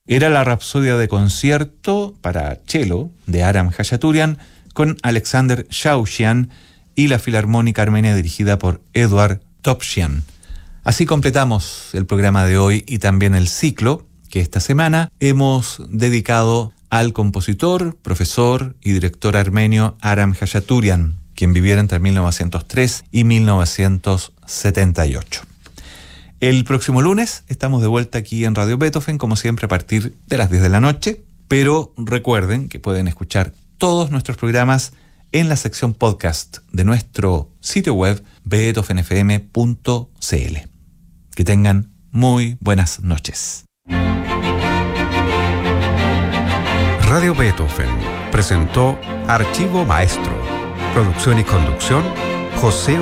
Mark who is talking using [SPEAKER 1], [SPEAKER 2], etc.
[SPEAKER 1] Era la Rapsodia de concierto para cello de Aram Khachaturian con Alexander Shaushian y la Filarmónica Armenia dirigida por Eduard Topshian. Así completamos el programa de hoy y también el ciclo que esta semana hemos dedicado al compositor, profesor y director armenio Aram Khachaturian, quien viviera entre 1903 y 1978. El próximo lunes estamos de vuelta aquí en Radio Beethoven, como siempre a partir de las 10 de la noche, pero recuerden que pueden escuchar todos nuestros programas en la sección podcast de nuestro sitio web beethovenfm.cl. Que tengan muy buenas noches.
[SPEAKER 2] Radio Beethoven presentó Archivo Maestro. Producción y conducción, José